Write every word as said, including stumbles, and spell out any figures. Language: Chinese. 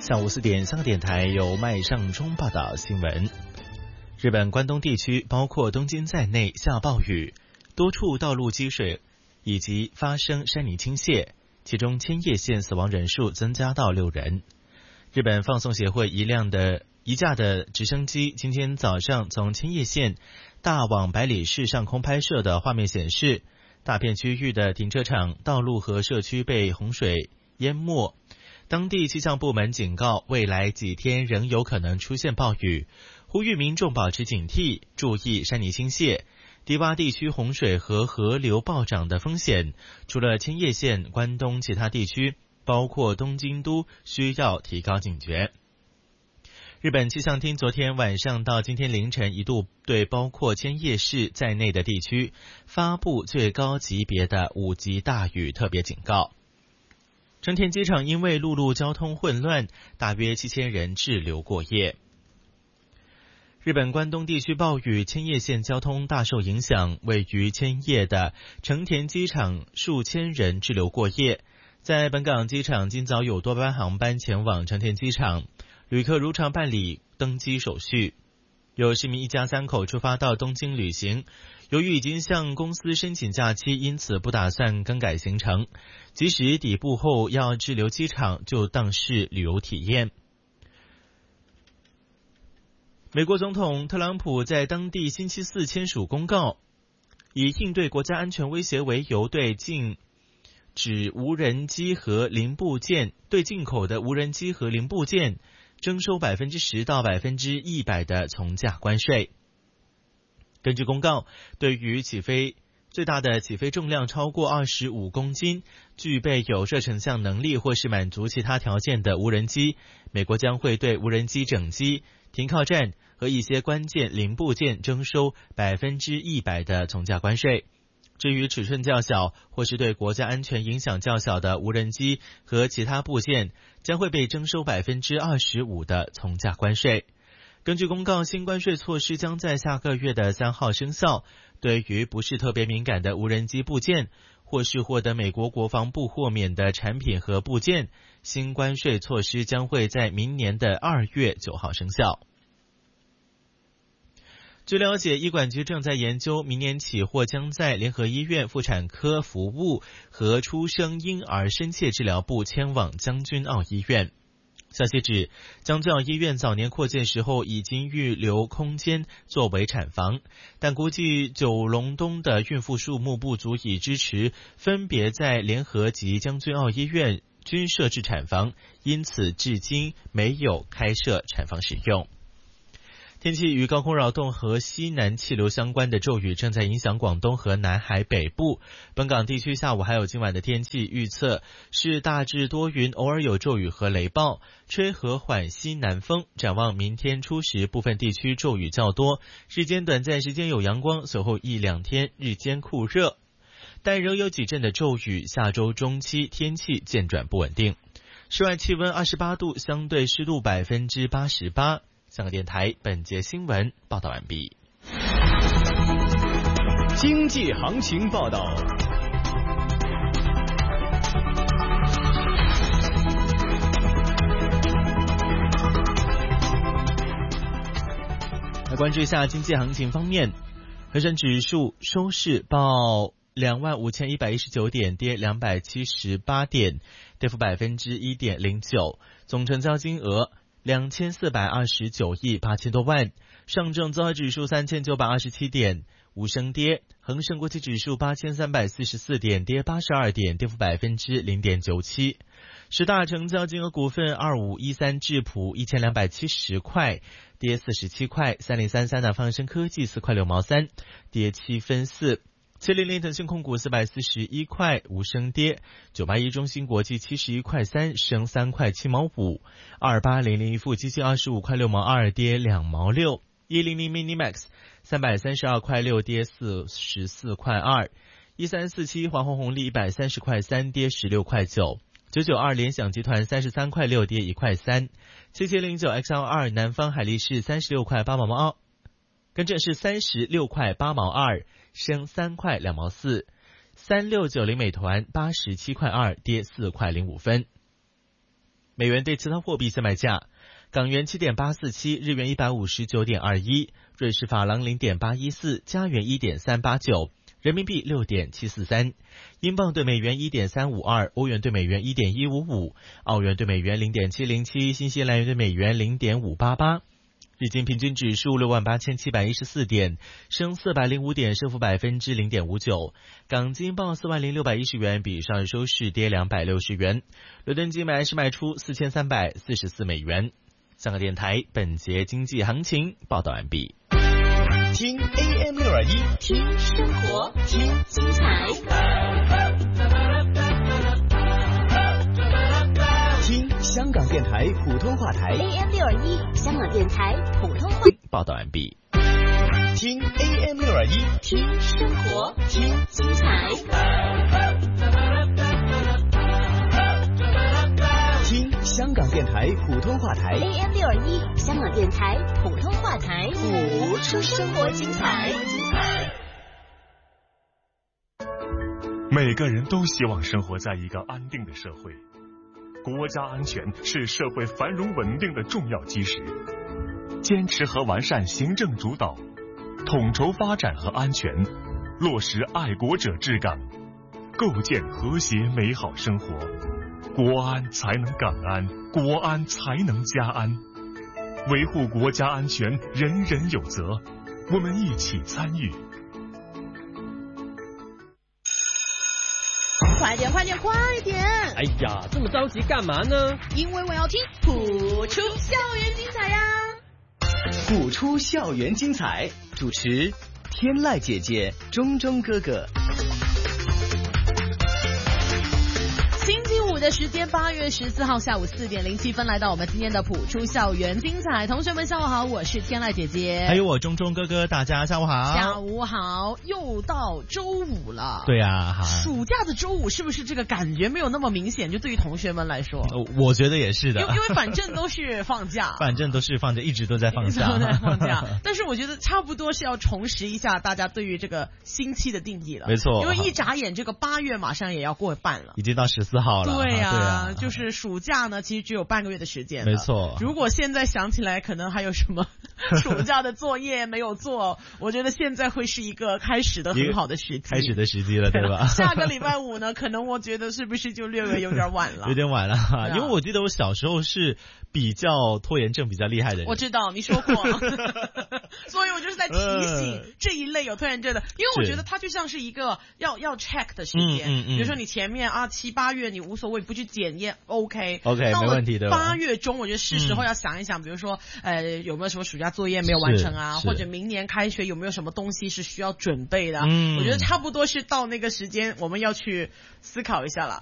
下午四点，香港电台由麦尚中报道新闻。日本关东地区包括东京在内下暴雨，多处道路积水以及发生山泥倾泻，其中千叶县死亡人数增加到六人。日本放送协会一辆的一架的直升机今天早上从千叶县大往百里市上空拍摄的画面显示，大片区域的停车场、道路和社区被洪水淹没。当地气象部门警告，未来几天仍有可能出现暴雨，呼吁民众保持警惕，注意山泥倾泻、低洼地区洪水和河流暴涨的风险。除了千叶县，关东其他地区，包括东京都，需要提高警觉。日本气象厅昨天晚上到今天凌晨一度对包括千叶市在内的地区发布最高级别的五级大雨特别警告。成田机场因为陆路交通混乱，大约七千人滞留过夜。日本关东地区暴雨，千叶县交通大受影响，位于千叶的成田机场数千人滞留过夜。在本港机场，今早有多班航班前往成田机场，旅客如常办理登机手续。有市民一家三口出发到东京旅行，由于已经向公司申请假期，因此不打算更改行程，即使抵埗后要滞留机场，就当是旅游体验。美国总统特朗普在当地星期四签署公告，以应对国家安全威胁为由，对禁止无人机和零部件对进口的无人机和零部件征收百分之十到百分之一百的从价关税。根据公告，对于起飞最大的起飞重量超过二十五公斤、具备有射程向能力或是满足其他条件的无人机，美国将会对无人机整机、停靠站和一些关键零部件征收百分之一百的从价关税。至于尺寸较小或是对国家安全影响较小的无人机和其他部件，将会被征收百分之二十五的从价关税。根据公告，新关税措施将在下个月的三号生效。对于不是特别敏感的无人机部件，或是获得美国国防部豁免的产品和部件，新关税措施将会在明年的二月九号生效。据了解，医管局正在研究明年起或将在联合医院妇产科服务和出生婴儿深切治疗部迁往将军澳医院。消息指，将军澳医院早年扩建时候已经预留空间作为产房，但估计九龙东的孕妇数目不足以支持分别在联合及将军澳医院均设置产房，因此至今没有开设产房使用。天气，与高空扰动和西南气流相关的骤雨正在影响广东和南海北部。本港地区下午还有今晚的天气预测是大致多云，偶尔有骤雨和雷暴，吹和缓西南风。展望明天初时，部分地区骤雨较多，日间短暂时间有阳光，随后一两天日间酷热，但仍有几阵的骤雨。下周中期天气渐转不稳定。室外气温二十八度，相对湿度百分之八十八。香港电台本节新闻报道完毕。 经济行情报道。 来关注一下经济行情方面，恒生指数收市报两万五千一百一十九点，跌两百七十八点，跌幅百分之一点零九，总成交金额两千四百二十九亿八千多万。上证综合指数三千九百二十七点，无升跌。恒生国际指数八千三百四十四点，跌八十二点，跌幅百分之零点九七。十大成交金额股份二五一三智普一千两百七十块，跌四十七块。三零三三的方生科技四块六毛三，跌七分四。七零零腾讯控股四百四十一块，无升跌。九八一中芯国际七十一块三，升三块七毛五。二八零零一富基金二十五块六毛二，跌两毛六。一零零 Minimax 三百三十二块六，跌四十四块二。一三四七华虹红利一百三十块三，跌十六块九。九九二联想集团三十三块六，跌一块三。七七零九 X L 二南方海力士三十六块八毛二，跟着是三十六块八毛二，升三块两毛四。三六九零美团八十七块二，跌四块零五分。 美元对其他货币现卖价：港元七点八四七，日元一百五十九点二一，瑞士法郎零点八一四，加元一点三八九，人民币六点七四三，英镑对美元一点三五二，欧元对美元一点一五五，澳元对美元零点七零七，新西兰元对美元零点五八八。日经平均指数六万八千七百一十四点，升四百零五点，升幅百分之零点五九。港金报四万零六百一十元，比上日收市跌两百六十元。伦敦金买是卖出四千三百四十四美元。香港电台本节经济行情报道完毕。 听 A M 六二一， 听生活，听精彩， 听香港电台普通话台 A M 六二一，香港电台普通话报道完毕。 听 A M 六二一， 听生活，听精彩， 听香港电台普通话台 A M 六二一，香港电台普通话台， 谱出生活精彩。 每个人都希望生活在一个安定的社会，国家安全是社会繁荣稳定的重要基石。坚持和完善行政主导，统筹发展和安全，落实爱国者治港，构建和谐美好生活。国安才能港安，国安才能家安。维护国家安全，人人有责，我们一起参与。 快点快点快点！ 哎呀，这么着急干嘛呢？ 因为我要听谱出校园精彩呀！ 谱出校园精彩，主持天籁姐姐、钟钟哥哥。 星期五的时间，八月十四号下午四点零七分，来到我们今天的谱出校园精彩。同学们下午好，我是天籁姐姐， 还有我钟钟哥哥，大家下午好。 下午好，又到周五了。 对啊， 暑假的周五是不是这个感觉没有那么明显？就对于同学们来说， 我觉得也是的， 因为因为反正都是放假， 反正都是放假，一直都在放假， 都在放假。但是我觉得差不多是要重拾一下大家对于这个星期的定义了。 没错， 因为一眨眼，这个八月马上也要过半了， 已经到十四号了。 对呀、啊。 对啊， 就是暑假呢，其实只有半个月的时间。 没错。 如果现在想起来，可能还有什么暑假的作业没有做，我觉得现在会是一个开始的很好的时机。 开始的时机了，对吧？ 下个礼拜五呢，可能我觉得是不是就略微有点晚了？ 有点晚了、啊，因为我记得我小时候是比较拖延症比较厉害的人。 我知道你说过，所以我就是在提醒这一类有拖延症的，因为我觉得它就像是一个要要 check 的时间。嗯嗯嗯。比如说你前面啊七八月你无所谓不去检验 OK OK 没问题的。 八月中我觉得是时候要想一想，嗯、比如说呃有没有什么暑假作业没有完成啊，或者明年开学有没有什么东西是需要准备的、啊。嗯。我觉得差不多是到那个时间我们要去思考一下了。